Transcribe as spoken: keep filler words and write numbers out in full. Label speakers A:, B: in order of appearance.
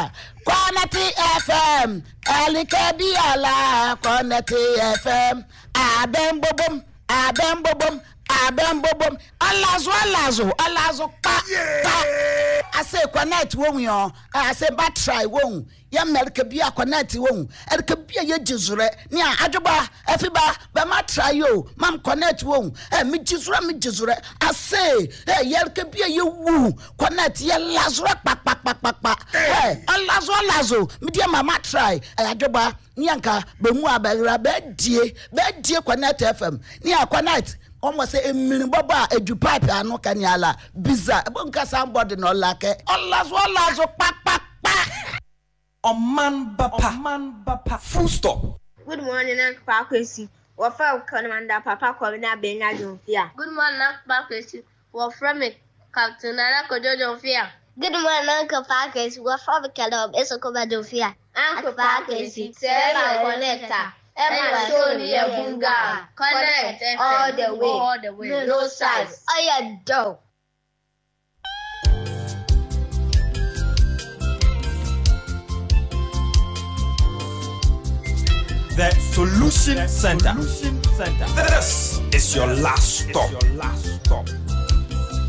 A: Biala, Quality F M, Elike Biala, Quality F M, Abem Bobum, Abem Bobum, Abem Bobum, Alazo, Alazo, Alazo, Pa, Pa. I say connect won yo, I say bat try won. Ya Melke Bia connect won, Elke Bia ye Jisure, Nia Ajoba, Efiba, Bama try yo, Mam connect won, and me Jisura, me Jisure. I say, hey, Yelke Bia you woo, connect ye Lazura, pak, pak, pak, pak, pak. Hey, Alazo, Alazo, Media Mama try, Ajoba, Nianka, Bemua, Bera, Bed Dear, Bed Dear Connect F M, Nia Connect. Almost say a million baba a du pipe and no canyala bizarre bunka somebody no like it. Allah swallows of pack pack pack.
B: Oh man bapa man bapa full stop.
C: Good morning, Uncle Parkwesi. What for Commander Papa Corina Bena Jofia?
D: Good morning, Uncle Parkwesi. What from it, Captain Anako Jofia?
E: Good morning, Uncle Parkwesi. What from the Caleb Escobar Jofia?
C: Uncle Parkwesi, Sarah Connector. Emma Sony Bunga, connect all the way, all the way, no size.
E: I am dope.
B: The Solution Center. This is your last stop.